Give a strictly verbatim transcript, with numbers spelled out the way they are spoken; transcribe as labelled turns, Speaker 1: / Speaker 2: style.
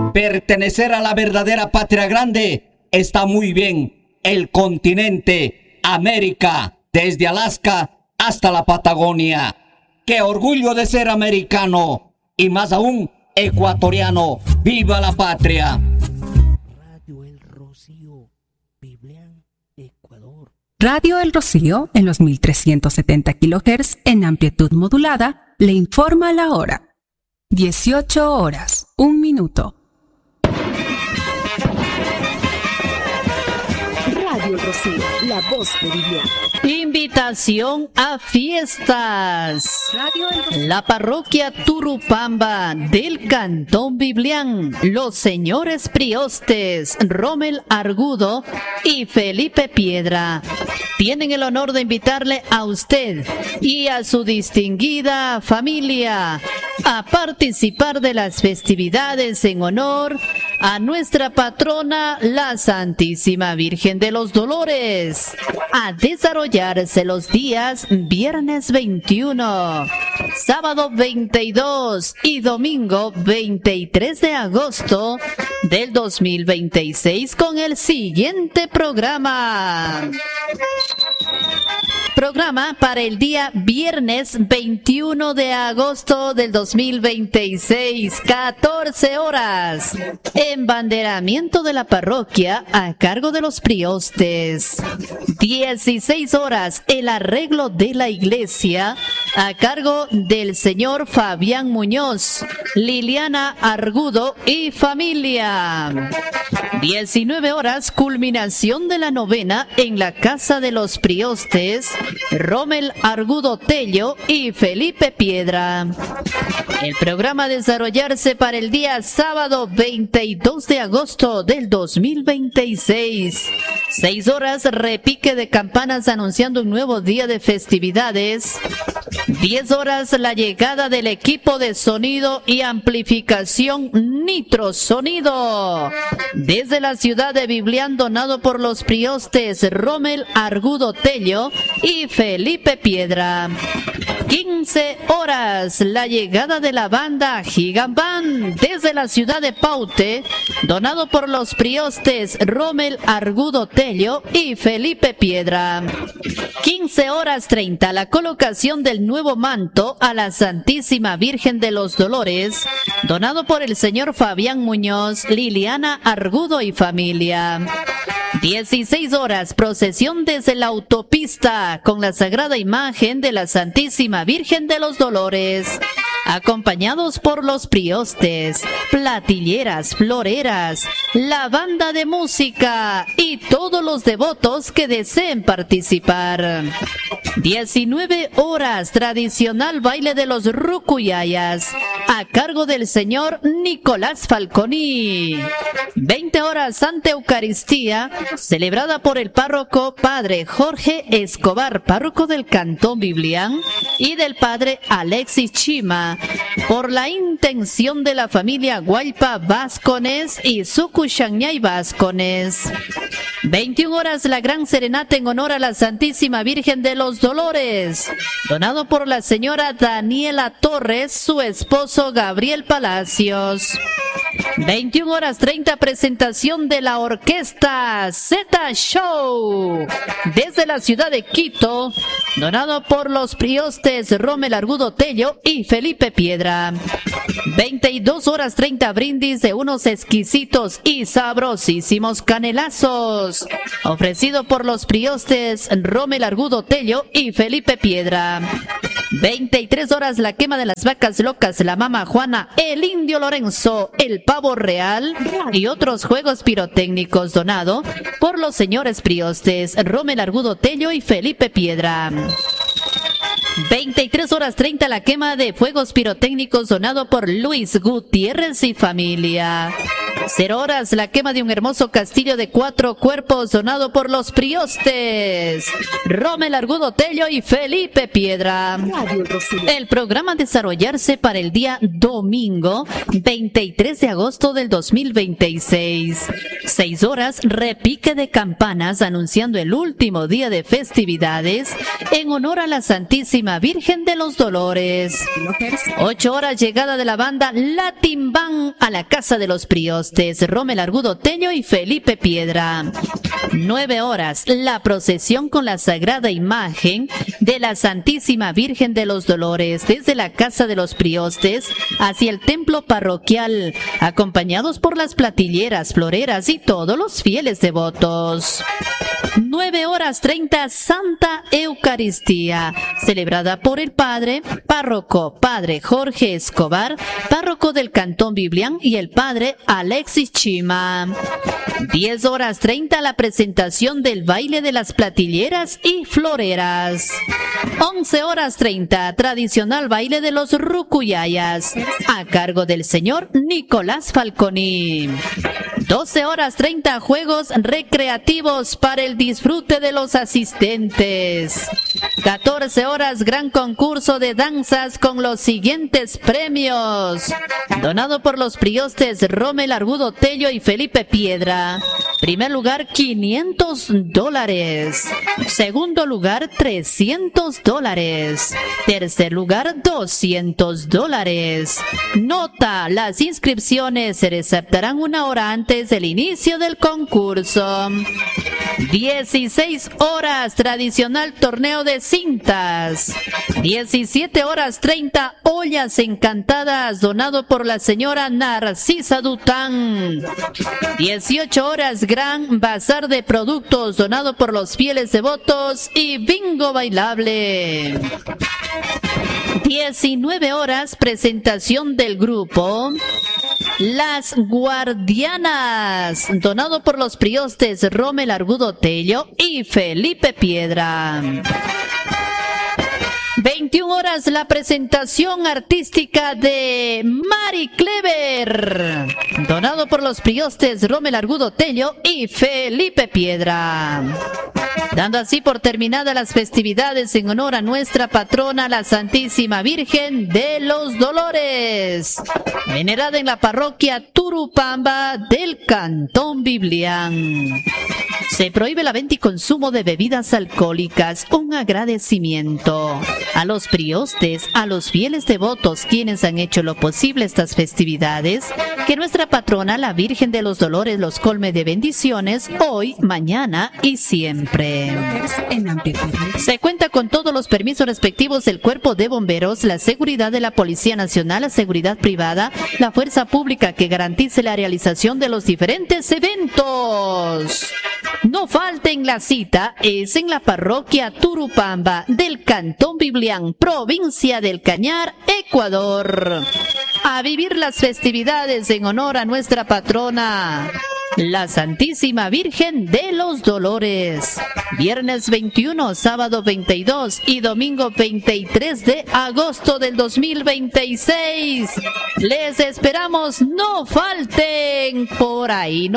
Speaker 1: Pertenecer a la verdadera patria grande está muy bien. El continente, América, desde Alaska hasta la Patagonia. ¡Qué orgullo de ser americano! Y más aún, ecuatoriano. ¡Viva la patria!
Speaker 2: Radio El Rocío, Biblián, Ecuador.
Speaker 3: Radio El Rocío, en los mil trescientos setenta kilohertz en amplitud modulada, le informa la hora. dieciocho horas, un minuto.
Speaker 4: Radio El Rocío, la voz de Biblián.
Speaker 5: Invitación a fiestas. La parroquia Turupamba del Cantón Biblián, los señores priostes Rommel Argudo y Felipe Piedra tienen el honor de invitarle a usted y a su distinguida familia a participar de las festividades en honor a nuestra patrona, la Santísima Virgen de los Dolores, a desarrollarse los días viernes veintiuno, sábado veintidós y domingo veintitrés de agosto del dos mil veintiséis con el siguiente programa. Programa para el día viernes veintiuno de agosto del dos mil veintiséis, catorce horas. Embanderamiento de la parroquia a cargo de los priostes. dieciséis horas. El arreglo de la iglesia a cargo del señor Fabián Muñoz, Liliana Argudo y familia. diecinueve horas. Culminación de la novena en la casa de los priostes Rommel Argudo Tello y Felipe Piedra. El programa a desarrollarse para el día sábado veintidós de agosto del dos mil veintiséis. seis horas, repique de campanas anunciando un nuevo día de festividades. diez horas, la llegada del equipo de sonido y amplificación Nitro Sonido desde la ciudad de Biblián, donado por los priostes Rommel Argudo Tello y Felipe Piedra. quince horas, la llegada de la banda Gigambán desde la ciudad de Paute, donado por los priostes Rommel Argudo Tello y Felipe Piedra. quince horas treinta, la colocación del nuevo manto a la Santísima Virgen de los Dolores, donado por el señor Fabián Muñoz, Liliana Argudo y familia. dieciséis horas, procesión desde la autopista con la sagrada imagen de la Santísima Virgen de los Dolores, acompañados por los priostes, platilleras, floreras, la banda de música y todos los devotos que deseen participar. diecinueve horas, tradicional baile de los rucuyayas a cargo del señor Nicolás Falconi. veinte horas, Santa Eucaristía celebrada por el párroco padre Jorge Escobar, párroco del Cantón Biblián, y del padre Alexis Chima, por la intención de la familia Guaypa Vázquez y Sucuchañay Vázquez. veintiuna horas, la gran serenata en honor a la Santísima Virgen de los Dolores, donado por la señora Daniela Torres, su esposo Gabriel Palacios. veintiuna horas treinta, presentación de la orquesta Z Show desde la ciudad de Quito, donado por los priostes Rommel Argudo Tello y Felipe Piedra. veintidós horas treinta, brindis de unos exquisitos y sabrosísimos canelazos, ofrecido por los priostes Rommel Argudo Tello y Felipe Piedra. veintitrés horas, la quema de las vacas locas, la mama Juana, el indio Lorenzo, el pavo real y otros juegos pirotécnicos, donado por los señores priostes Rommel Argudo Tello y Felipe Piedra. veintitrés horas treinta, la quema de fuegos pirotécnicos, donado por Luis Gutiérrez y familia. Cero horas, la quema de un hermoso castillo de cuatro cuerpos donado por los Priostes, Rommel Argudo Tello y Felipe Piedra.
Speaker 4: Radio El Rocío.
Speaker 5: El programa a desarrollarse para el día domingo veintitrés de agosto del dos mil veintiséis. Seis horas, repique de campanas anunciando el último día de festividades en honor a la Santísima Virgen de los Dolores. Ocho horas, llegada de la banda Latin Band a la casa de los Priostes, Rommel Argudo Tello y Felipe Piedra. Nueve horas, la procesión con la sagrada imagen de la Santísima Virgen de los Dolores desde la casa de los Priostes hacia el templo parroquial, acompañados por las platilleras, floreras y todos los fieles devotos. Nueve horas treinta, Santa Eucaristía, celebrada por el Padre Párroco, Padre Jorge Escobar, párroco del Cantón Biblián, y el Padre Alexis Chima. Diez horas treinta, la presentación del baile de las platilleras y floreras. Once horas treinta, tradicional baile de los rucuyayas, a cargo del señor Nicolás Falconi. Doce horas treinta, juegos recreativos para el disfrute de los asistentes. Catorce horas, gran concurso de danzas con los siguientes premios, donado por los Priostes Rommel Argudo Tello y Felipe Piedra. Primer lugar, quinientos dólares. Segundo lugar, trescientos dólares. Tercer lugar, doscientos dólares. Nota: las inscripciones se receptarán una hora antes del inicio del concurso. dieciséis horas, tradicional torneo de cintas. diecisiete horas treinta, ollas encantadas, donado por la señora Narcisa Dután. dieciocho horas, gran bazar de productos, donado por los fieles devotos y bingo bailable. diecinueve horas, presentación del grupo Las Guardianas, donado por los Priostes Rommel Argudo Tello y Felipe Piedra. veintiuna horas, la presentación artística de Mari Clever, donado por los Priostes Rommel Argudo Tello y Felipe Piedra. Dando así por terminadas las festividades en honor a nuestra patrona, la Santísima Virgen de los Dolores, venerada en la parroquia Turupamba del Cantón Biblián. Se prohíbe la venta y consumo de bebidas alcohólicas. Un agradecimiento a los priostes, a los fieles devotos quienes han hecho lo posible estas festividades. Que nuestra patrona, la Virgen de los Dolores, los colme de bendiciones hoy, mañana y siempre. Se cuenta con todos los permisos respectivos del Cuerpo de Bomberos, la seguridad de la Policía Nacional, la seguridad privada, la fuerza pública que garantice la realización de los diferentes eventos. No falten, la cita es en la parroquia Turupamba del Cantón Biblián, provincia del Cañar, Ecuador. A vivir las festividades en honor a nuestra patrona, la Santísima Virgen de los Dolores. Viernes veintiuno, sábado veintidós y domingo veintitrés de agosto del dos mil veintiséis. Les esperamos, no falten por ahí. No